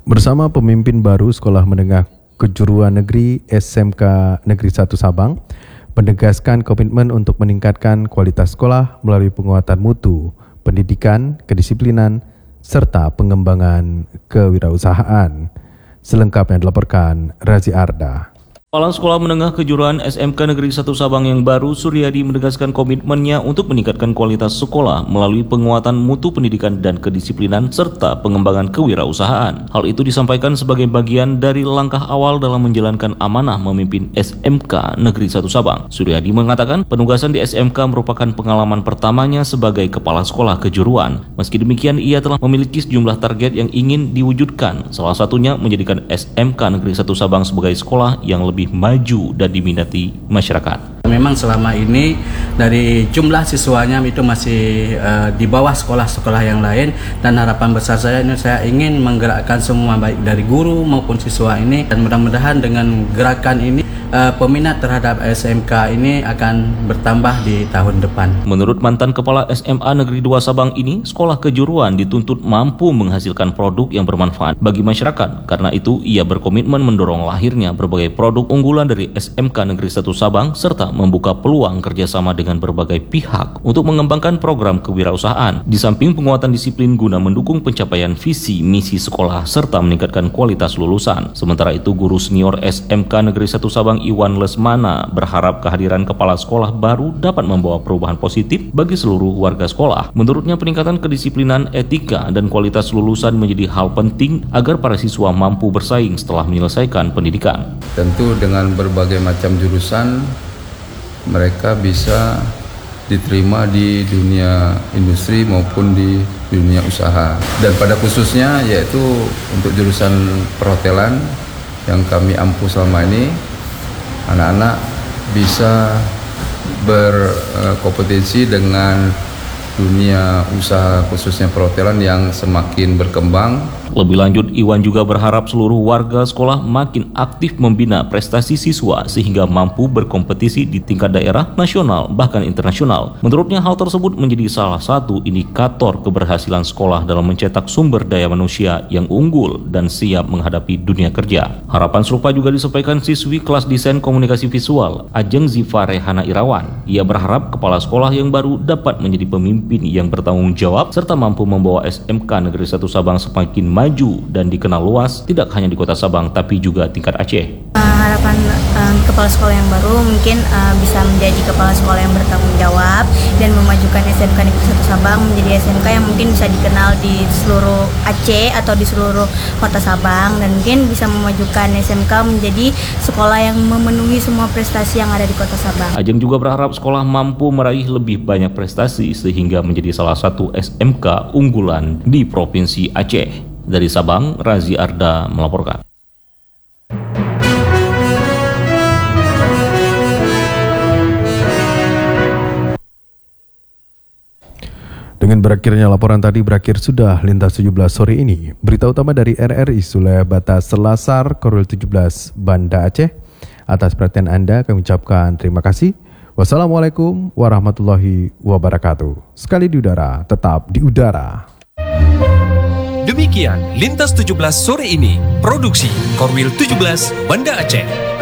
Bersama pemimpin baru Sekolah Menengah Kejuruan Negeri SMK Negeri 1 Sabang, menegaskan komitmen untuk meningkatkan kualitas sekolah melalui penguatan mutu, pendidikan, kedisiplinan, serta pengembangan kewirausahaan. Selengkapnya dilaporkan Razi Arda. Kepala Sekolah Menengah Kejuruan SMK Negeri 1 Sabang yang baru, Suryadi, menegaskan komitmennya untuk meningkatkan kualitas sekolah melalui penguatan mutu pendidikan dan kedisiplinan serta pengembangan kewirausahaan. Hal itu disampaikan sebagai bagian dari langkah awal dalam menjalankan amanah memimpin SMK Negeri 1 Sabang. Suryadi mengatakan penugasan di SMK merupakan pengalaman pertamanya sebagai kepala sekolah kejuruan. Meski demikian, ia telah memiliki sejumlah target yang ingin diwujudkan. Salah satunya menjadikan SMK Negeri 1 Sabang sebagai sekolah yang lebih maju dan diminati masyarakat. Memang selama ini dari jumlah siswanya itu masih di bawah sekolah-sekolah yang lain, dan harapan besar saya ingin menggerakkan semua baik dari guru maupun siswa ini, dan mudah-mudahan dengan gerakan ini peminat terhadap SMK ini akan bertambah di tahun depan. Menurut mantan Kepala SMA Negeri 2 Sabang ini, sekolah kejuruan dituntut mampu menghasilkan produk yang bermanfaat bagi masyarakat. Karena itu, ia berkomitmen mendorong lahirnya berbagai produk unggulan dari SMK Negeri 1 Sabang serta membuka peluang kerjasama dengan berbagai pihak untuk mengembangkan program kewirausahaan. Di samping penguatan disiplin guna mendukung pencapaian visi misi sekolah serta meningkatkan kualitas lulusan. Sementara itu, guru senior SMK Negeri 1 Sabang Iwan Lesmana berharap kehadiran kepala sekolah baru dapat membawa perubahan positif bagi seluruh warga sekolah. Menurutnya, peningkatan kedisiplinan, etika, dan kualitas lulusan menjadi hal penting agar para siswa mampu bersaing setelah menyelesaikan pendidikan. Tentu dengan berbagai macam jurusan mereka bisa diterima di dunia industri maupun di dunia usaha, dan pada khususnya yaitu untuk jurusan perhotelan yang kami ampuh selama ini, anak-anak bisa berkompetisi dengan dunia usaha khususnya perhotelan yang semakin berkembang. Lebih lanjut, Iwan juga berharap seluruh warga sekolah makin aktif membina prestasi siswa sehingga mampu berkompetisi di tingkat daerah, nasional, bahkan internasional. Menurutnya, hal tersebut menjadi salah satu indikator keberhasilan sekolah dalam mencetak sumber daya manusia yang unggul dan siap menghadapi dunia kerja. Harapan serupa juga disampaikan siswi kelas desain komunikasi visual Ajeng Ziva Rehana Irawan. Ia berharap kepala sekolah yang baru dapat menjadi pemimpin yang bertanggung jawab serta mampu membawa SMK Negeri 1 Sabang semakin maju dan dikenal luas tidak hanya di Kota Sabang tapi juga tingkat Aceh. Harapan kepala sekolah yang baru mungkin bisa menjadi kepala sekolah yang bertanggung jawab dan memajukan SMK Negeri 1 Sabang menjadi SMK yang mungkin bisa dikenal di seluruh Aceh atau di seluruh Kota Sabang, dan mungkin bisa memajukan SMK menjadi sekolah yang memenuhi semua prestasi yang ada di Kota Sabang. Ajeng juga berharap sekolah mampu meraih lebih banyak prestasi sehingga menjadi salah satu SMK unggulan di Provinsi Aceh. Dari Sabang, Razi Arda melaporkan. Dengan berakhirnya laporan tadi, berakhir sudah Lintas 17 sore ini. Berita utama dari RRI Sulawesi Batas Selasar, Korwil 17, Banda Aceh. Atas perhatian Anda, kami ucapkan terima kasih. Wassalamualaikum warahmatullahi wabarakatuh. Sekali di udara, tetap di udara. Demikian Lintas 17 sore ini, produksi Korwil 17 Banda Aceh.